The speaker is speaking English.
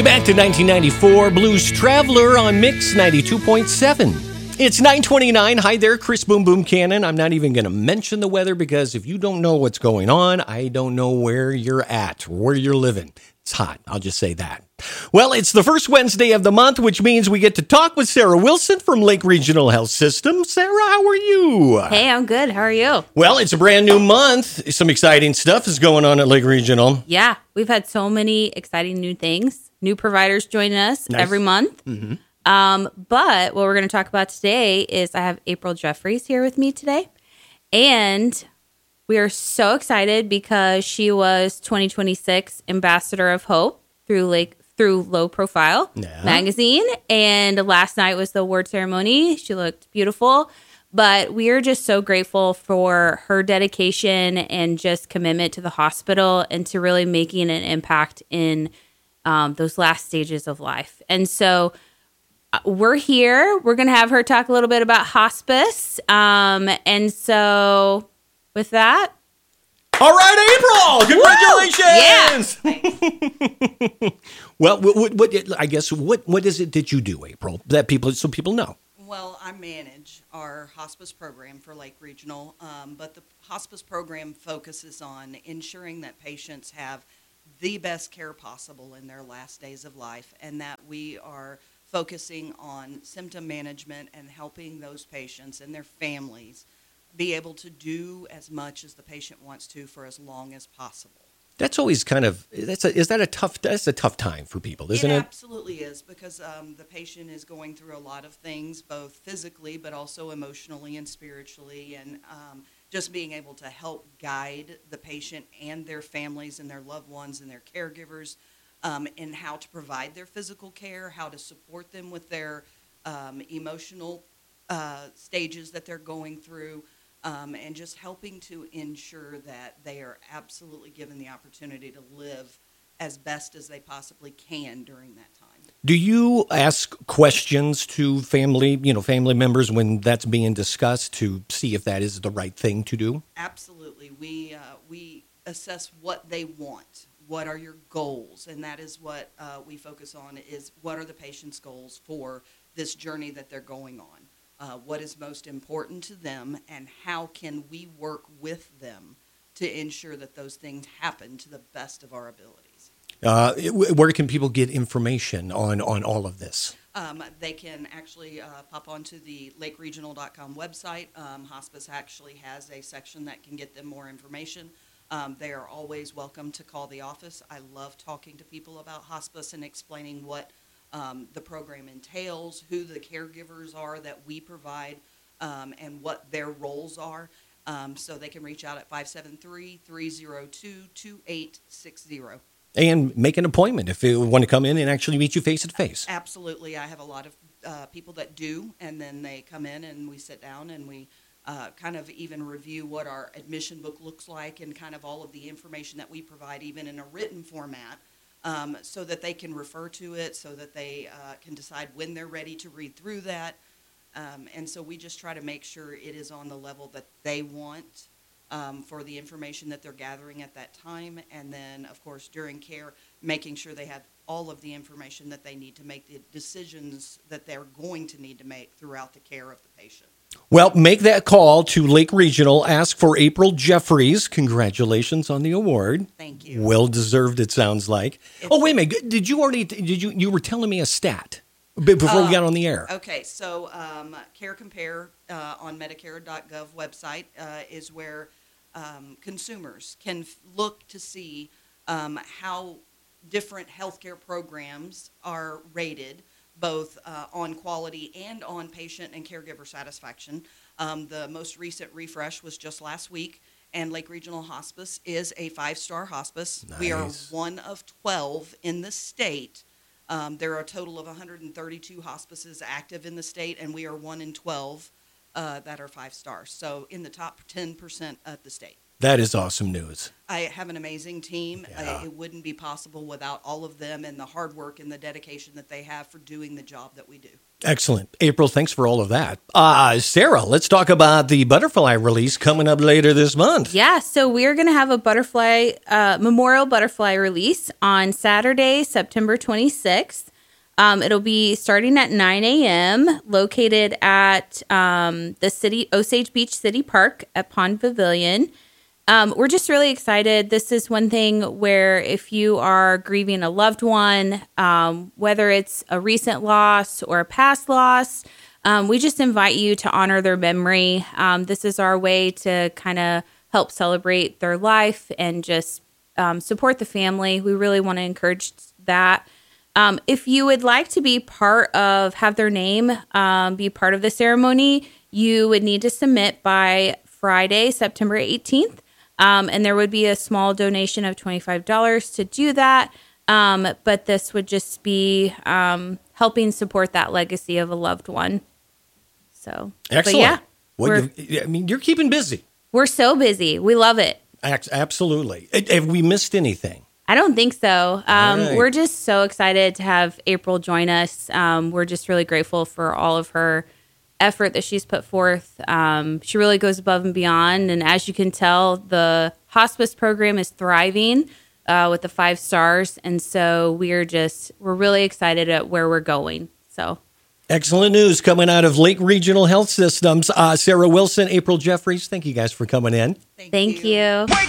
Back to 1994, Blues Traveler on Mix 92.7. It's 9:29. Hi there, Chris Boom Boom Cannon. I'm not even going to mention the weather because if you don't know what's going on, I don't know where you're at, where you're living. It's hot. I'll just say that. Well, it's the first Wednesday of the month, which means we get to talk with Sarah Wilson from Lake Regional Health System. Sarah, how are you? Hey, I'm good. How are you? Well, it's a brand new month. Some exciting stuff is going on at Lake Regional. Yeah, we've had so many exciting new things. New providers joining us every month. Mm-hmm. But what we're going to talk about today is I have April Jeffries here with me today. And we are so excited because she was 2026 Ambassador of Hope through Low Profile magazine. And last night was the award ceremony. She looked beautiful. But we are just so grateful for her dedication and just commitment to the hospital and to really making an impact in those last stages of life. And so we're here. We're going to have her talk a little bit about hospice. And so with that. All right, April, congratulations. Yeah. Well, what is it that you do, April, that people know? Well, I manage our hospice program for Lake Regional, but the hospice program focuses on ensuring that patients have the best care possible in their last days of life, and that we are focusing on symptom management and helping those patients and their families be able to do as much as the patient wants to for as long as possible. That's always that's a tough time for people, isn't it? It absolutely is, because the patient is going through a lot of things, both physically but also emotionally and spiritually, and just being able to help guide the patient and their families and their loved ones and their caregivers in how to provide their physical care, how to support them with their emotional stages that they're going through, and just helping to ensure that they are absolutely given the opportunity to live as best as they possibly can during that time. Do you ask questions to family members when that's being discussed to see if that is the right thing to do? Absolutely. We assess what they want. What are your goals? And that is what we focus on, is what are the patient's goals for this journey that they're going on? What is most important to them, and how can we work with them to ensure that those things happen to the best of our abilities? Where can people get information on all of this? They can actually pop onto the lakeregional.com website. Hospice actually has a section that can get them more information. They are always welcome to call the office. I love talking to people about hospice and explaining what the program entails, who the caregivers are that we provide, and what their roles are. So they can reach out at 573-302-2860. And make an appointment if you want to come in and actually meet you face to face. Absolutely. I have a lot of people that do, and then they come in and we sit down and we kind of even review what our admission book looks like and kind of all of the information that we provide, even in a written format, so that they can refer to it, so that they can decide when they're ready to read through that. And so we just try to make sure it is on the level that they want for the information that they're gathering at that time. And then, of course, during care, making sure they have all of the information that they need to make the decisions that they're going to need to make throughout the care of the patient. Well, make that call to Lake Regional. Ask for April Jeffries. Congratulations on the award. Thank you. Well deserved, it sounds like. Wait a minute. You were telling me a stat before we got on the air. Okay, so Care Compare on Medicare.gov website is where consumers can look to see how different healthcare programs are rated, both on quality and on patient and caregiver satisfaction. The most recent refresh was just last week, and Lake Regional Hospice is a 5-star hospice. Nice. We are one of 12 in the state. There are a total of 132 hospices active in the state, and we are 1 in 12 that are 5 stars. So in the top 10% of the state. That is awesome news. I have an amazing team. Yeah. It wouldn't be possible without all of them and the hard work and the dedication that they have for doing the job that we do. Excellent. April, thanks for all of that. Sarah, let's talk about the butterfly release coming up later this month. Yeah, so we're going to have a Memorial Butterfly release on Saturday, September 26th. It'll be starting at 9 a.m., located at the Osage Beach City Park at Pond Pavilion. We're just really excited. This is one thing where if you are grieving a loved one, whether it's a recent loss or a past loss, we just invite you to honor their memory. This is our way to kind of help celebrate their life and just support the family. We really want to encourage that. If you would like to be have their name be part of the ceremony, you would need to submit by Friday, September 18th. And there would be a small donation of $25 to do that. But this would just be helping support that legacy of a loved one. So, excellent. But yeah, you're keeping busy. We're so busy. We love it. Absolutely. Have we missed anything? I don't think so. Right. We're just so excited to have April join us. We're just really grateful for all of her effort that she's put forth. She really goes above and beyond. And as you can tell, the hospice program is thriving with the 5 stars. And so we're really excited at where we're going. So excellent news coming out of Lake Regional Health Systems. Sarah Wilson, April Jeffries, thank you guys for coming in. Thank you.